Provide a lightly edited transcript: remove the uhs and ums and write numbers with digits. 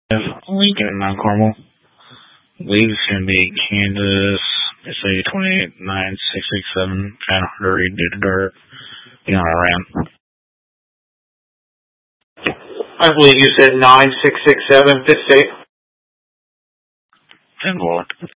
Lincoln, Mount Carmel. Leave is going to be Kansas. It's a 289-667. Trying to hurry, due to dirt. You know, around. I believe you said 9667, Fifth State. 10-4.